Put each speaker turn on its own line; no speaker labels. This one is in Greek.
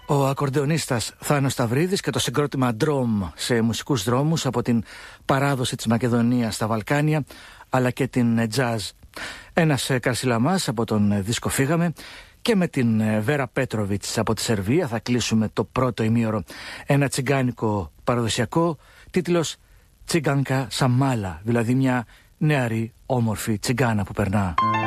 Ο ακορντεονίστας Θάνος Σταυρίδης και το συγκρότημα Drum σε μουσικούς δρόμους από την παράδοση της Μακεδονίας στα Βαλκάνια, αλλά και την jazz. Ένας Καρσιλαμάς από τον δίσκο Φύγαμε, και με την Βέρα Πέτροβιτς από τη Σερβία θα κλείσουμε το πρώτο ημίωρο. Ένα τσιγκάνικο παραδοσιακό, τίτλος Τσιγκάνκα Σαμάλα, δηλαδή μια νεαρή όμορφη τσιγκάνα που περνά.